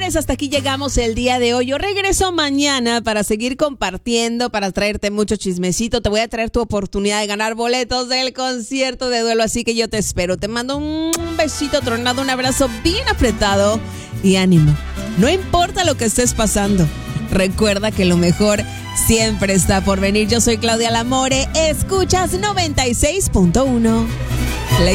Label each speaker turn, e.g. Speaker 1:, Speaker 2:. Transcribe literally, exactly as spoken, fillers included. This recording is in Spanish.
Speaker 1: señores, hasta aquí llegamos el día de hoy. Yo regreso mañana para seguir compartiendo, para traerte mucho chismecito. Te voy a traer tu oportunidad de ganar boletos del concierto de Duelo, así que yo te espero. Te mando un besito tronado, un abrazo bien apretado y ánimo. No importa lo que estés pasando, recuerda que lo mejor siempre está por venir. Yo soy Claudia Lamore, escuchas noventa y seis punto uno.